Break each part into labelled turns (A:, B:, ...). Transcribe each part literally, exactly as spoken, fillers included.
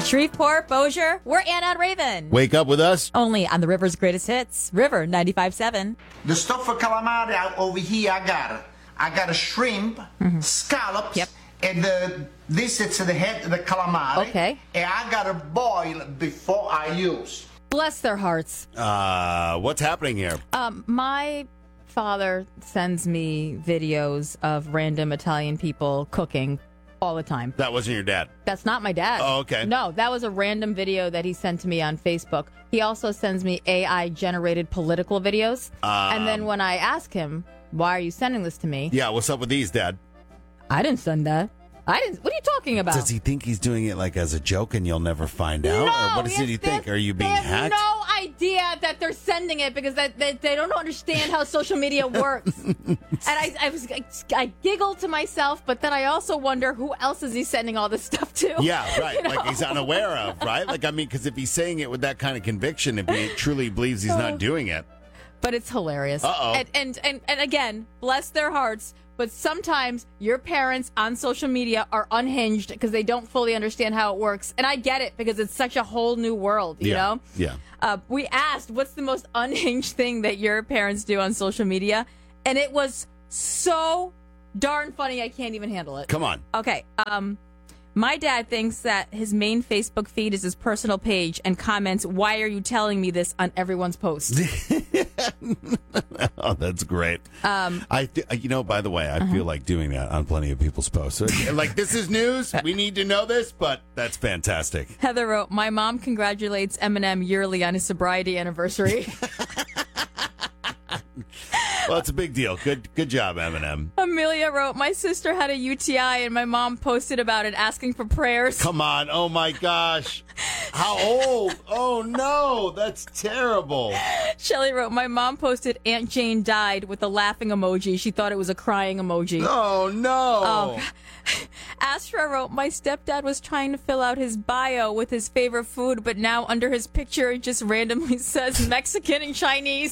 A: Shreveport, Bossier, we're Anna and Raven.
B: Wake up with us.
A: Only on the River's greatest hits, River ninety-five point seven.
C: The stuff for calamari out over here, I got it. I got a shrimp, mm-hmm. scallops,
A: yep.
C: and the, this is the head of the calamari.
A: Okay.
C: And I got to boil before I use.
A: Bless their hearts.
B: Uh, what's happening here?
A: Um, my father sends me videos of random Italian people cooking all the time.
B: That wasn't your dad?
A: That's not my dad.
B: Oh, okay.
A: No, that was a random video that he sent to me on Facebook. He also sends me A I-generated political videos. Um, and then when I ask him, why are you sending this to me?
B: Yeah, what's up with these, Dad?
A: I didn't send that. I didn't. What are you talking about?
B: Does he think he's doing it like as a joke and you'll never find out?
A: No,
B: or what does he think? Are you being
A: they have
B: hacked?
A: no idea that they're sending it because they, they, they don't understand how social media works. And I, I was I, I giggled to myself, but then I also wonder who else is he sending all this stuff to?
B: Yeah, right.
A: You know?
B: Like he's unaware of, right? Like, I mean, because if he's saying it with that kind of conviction, if he truly believes he's not doing it.
A: But it's hilarious.
B: Uh-oh.
A: And, and, and, and again, bless their hearts. But sometimes your parents on social media are unhinged because they don't fully understand how it works. And I get it because it's such a whole new world, you
B: yeah.
A: know?
B: Yeah.
A: Uh, we asked, what's the most unhinged thing that your parents do on social media? And it was so darn funny, I can't even handle it.
B: Come on.
A: Okay. Um, my dad thinks that his main Facebook feed is his personal page and comments, why are you telling me this on everyone's post?
B: Oh, that's great.
A: Um,
B: I, th- you know, by the way, I uh-huh. feel like doing that on plenty of people's posts. So, like, this is news. We need to know this, but that's fantastic.
A: Heather wrote, my mom congratulates Eminem yearly on his sobriety anniversary.
B: Well, it's a big deal. Good good job, Eminem.
A: Amelia wrote, my sister had a U T I and my mom posted about it asking for prayers.
B: Come on. Oh, my gosh. How old? Oh, no. That's terrible.
A: Shelly wrote, my mom posted Aunt Jane died with a laughing emoji. She thought it was a crying emoji.
B: Oh, no.
A: Oh. Astra wrote, my stepdad was trying to fill out his bio with his favorite food, but now under his picture it just randomly says Mexican and Chinese.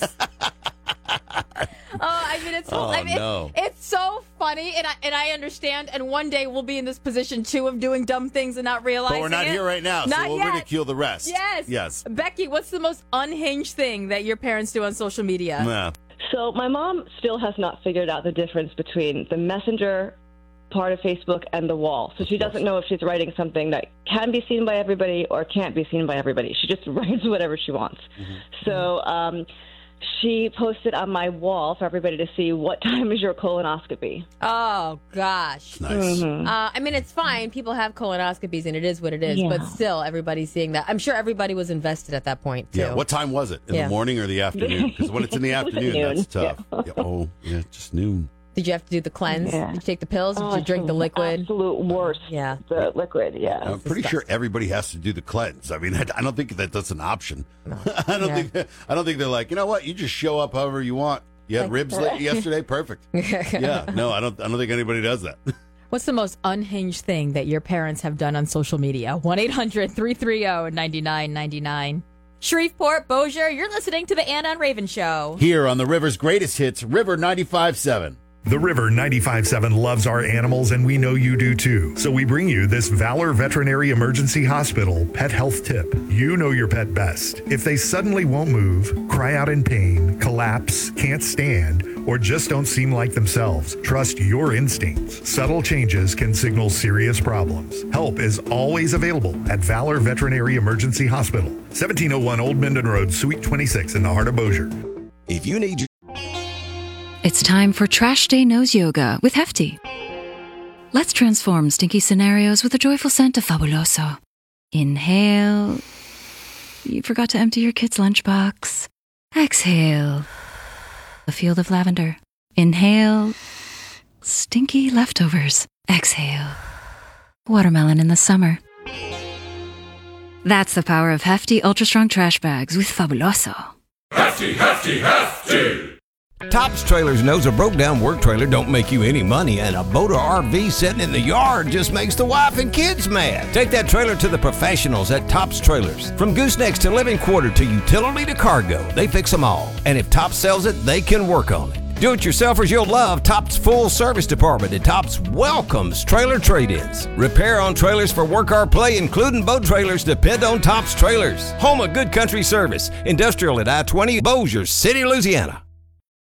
A: Oh, I mean, it's
B: oh,
A: I mean,
B: no.
A: it, it's so funny, and I and I understand. And one day we'll be in this position too of doing dumb things and not realizing it.
B: But we're not
A: it.
B: here right now,
A: not
B: so we'll
A: yet.
B: ridicule the rest.
A: Yes,
B: yes.
A: Becky, what's the most unhinged thing that your parents do on social media?
B: Nah.
D: So my mom still has not figured out the difference between the messenger part of Facebook and the wall. So she doesn't know if she's writing something that can be seen by everybody or can't be seen by everybody. She just writes whatever she wants. Mm-hmm. So um, she posted on my wall for everybody to see, what time is your colonoscopy?
A: Oh, gosh.
B: Nice.
D: Mm-hmm.
A: Uh, I mean, it's fine. People have colonoscopies, and it is what it is.
D: Yeah.
A: But still, everybody's seeing that. I'm sure everybody was invested at that point, too.
B: Yeah. What time was it? In
A: Yeah.
B: the morning or the afternoon? Because when it's in the afternoon,
D: noon.
B: that's tough.
D: Yeah.
B: Yeah, oh, yeah, just noon.
A: Did you have to do the cleanse?
D: Yeah.
A: Did you take the pills?
D: Oh,
A: Did you drink the liquid?
D: Absolute worst.
A: Yeah.
D: The liquid, yeah.
B: I'm pretty sure everybody has to do the cleanse. I mean, I, I don't think that that's an option.
A: No.
B: I don't
A: Yeah.
B: think that, I don't think they're like, you know what? You just show up however you want. You had
A: Like-
B: ribs late yesterday, perfect. Yeah, no, I don't. I don't think anybody does that.
A: What's the most unhinged thing that your parents have done on social media? one eight hundred three three zero nine nine nine nine. Shreveport, Bossier, you're listening to the Anna and Raven Show.
B: Here on the River's greatest hits, River ninety-five point seven.
E: The River ninety-five point seven loves our animals, and we know you do too. So we bring you this Valor Veterinary Emergency Hospital pet health tip. You know your pet best. If they suddenly won't move, cry out in pain, collapse, can't stand, or just don't seem like themselves, trust your instincts. Subtle changes can signal serious problems. Help is always available at Valor Veterinary Emergency Hospital, seventeen oh one Old Minden Road, Suite twenty-six in the heart of Bossier.
F: If you need your
G: It's time for Trash Day Nose Yoga with Hefty. Let's transform stinky scenarios with a joyful scent of Fabuloso. Inhale. You forgot to empty your kid's lunchbox. Exhale. A field of lavender. Inhale. Stinky leftovers. Exhale. Watermelon in the summer. That's the power of Hefty Ultra Strong Trash Bags with Fabuloso.
H: Hefty, hefty, hefty!
F: Tops Trailers knows a broke-down work trailer don't make you any money, and a boat or R V sitting in the yard just makes the wife and kids mad. Take that trailer to the professionals at Tops Trailers. From goosenecks to living quarter to utility to cargo, they fix them all. And if Tops sells it, they can work on it. Do-it-yourselfers you'll love Top's full service department, and Top's welcomes trailer trade-ins. Repair on trailers for work or play, including boat trailers, depend on Top's Trailers. Home of good country service. Industrial at I twenty, Bossier City, Louisiana.